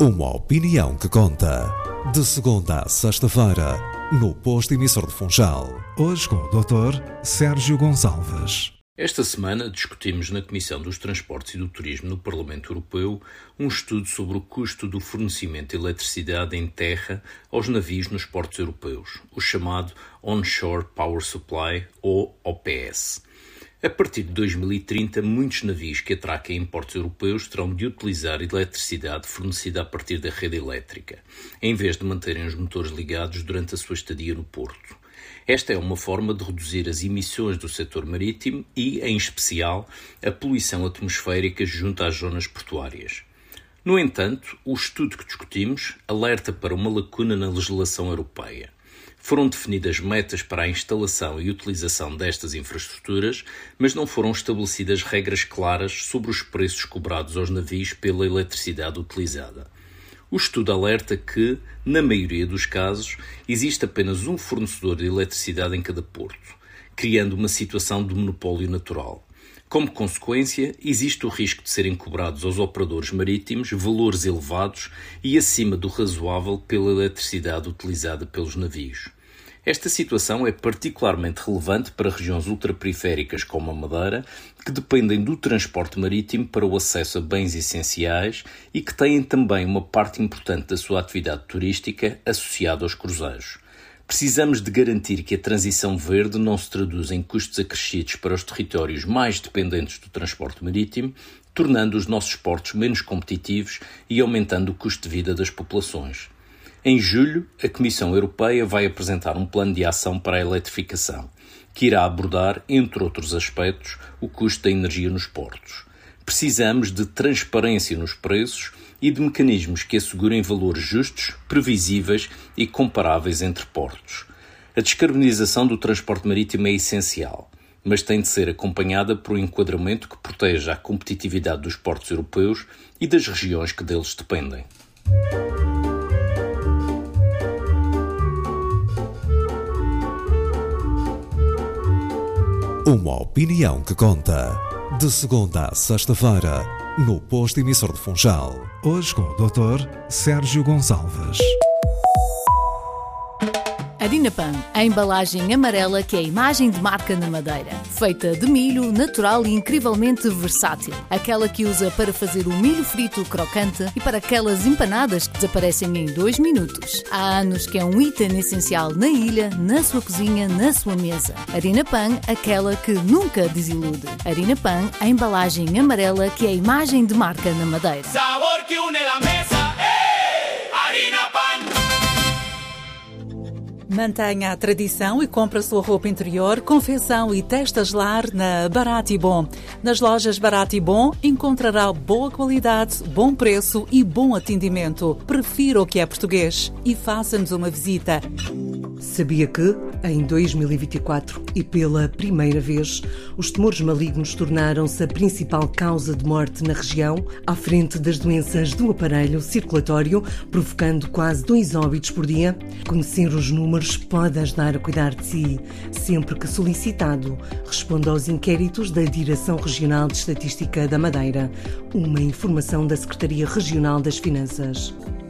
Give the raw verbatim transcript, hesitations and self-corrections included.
Uma opinião que conta. De segunda a sexta-feira, no Posto Emissor de Funchal. Hoje com o doutor Sérgio Gonçalves. Esta semana discutimos na Comissão dos Transportes e do Turismo no Parlamento Europeu um estudo sobre o custo do fornecimento de eletricidade em terra aos navios nos portos europeus, o chamado Onshore Power Supply, ou O P S. A partir de dois mil e trinta, muitos navios que atraquem em portos europeus terão de utilizar eletricidade fornecida a partir da rede elétrica, em vez de manterem os motores ligados durante a sua estadia no porto. Esta é uma forma de reduzir as emissões do setor marítimo e, em especial, a poluição atmosférica junto às zonas portuárias. No entanto, o estudo que discutimos alerta para uma lacuna na legislação europeia. Foram definidas metas para a instalação e utilização destas infraestruturas, mas não foram estabelecidas regras claras sobre os preços cobrados aos navios pela eletricidade utilizada. O estudo alerta que, na maioria dos casos, existe apenas um fornecedor de eletricidade em cada porto, criando uma situação de monopólio natural. Como consequência, existe o risco de serem cobrados aos operadores marítimos valores elevados e acima do razoável pela eletricidade utilizada pelos navios. Esta situação é particularmente relevante para regiões ultraperiféricas como a Madeira, que dependem do transporte marítimo para o acesso a bens essenciais e que têm também uma parte importante da sua atividade turística associada aos cruzeiros. Precisamos de garantir que a transição verde não se traduz em custos acrescidos para os territórios mais dependentes do transporte marítimo, tornando os nossos portos menos competitivos e aumentando o custo de vida das populações. Em julho, a Comissão Europeia vai apresentar um plano de ação para a eletrificação, que irá abordar, entre outros aspectos, o custo da energia nos portos. Precisamos de transparência nos preços e de mecanismos que assegurem valores justos, previsíveis e comparáveis entre portos. A descarbonização do transporte marítimo é essencial, mas tem de ser acompanhada por um enquadramento que proteja a competitividade dos portos europeus e das regiões que deles dependem. Uma opinião que conta. De segunda a sexta-feira, no Posto Emissor de Funchal. Hoje com o doutor Sérgio Gonçalves. Harina Pan, a embalagem amarela que é a imagem de marca na Madeira. Feita de milho, natural e incrivelmente versátil. Aquela que usa para fazer o milho frito crocante e para aquelas empanadas que desaparecem em dois minutos. Há anos que é um item essencial na ilha, na sua cozinha, na sua mesa. Harina Pan, aquela que nunca desilude. Harina Pan, a embalagem amarela que é a imagem de marca na Madeira. Sabor que une la mesa, hey! Harina Pan! Mantenha a tradição e compre a sua roupa interior, confecção e testas lar na Barato e Bom. Nas lojas Barato e Bom encontrará boa qualidade, bom preço e bom atendimento. Prefira o que é português e faça-nos uma visita. Sabia que, em dois mil e vinte e quatro, e pela primeira vez, os tumores malignos tornaram-se a principal causa de morte na região, à frente das doenças do aparelho circulatório, provocando quase dois óbitos por dia? Conhecer os números pode ajudar a cuidar de si. Sempre que solicitado, responda aos inquéritos da Direção Regional de Estatística da Madeira. Uma informação da Secretaria Regional das Finanças.